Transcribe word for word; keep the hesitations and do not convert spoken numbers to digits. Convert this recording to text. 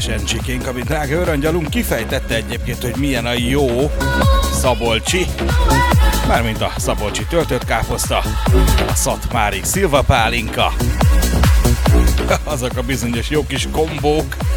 és Encsikénk, amit drága őrangyalunk kifejtette egyébként, hogy milyen a jó szabolcsi, mármint a szabolcsi töltött káposzta, a szatmári szilvapálinka, azok a bizonyos jó kis kombók,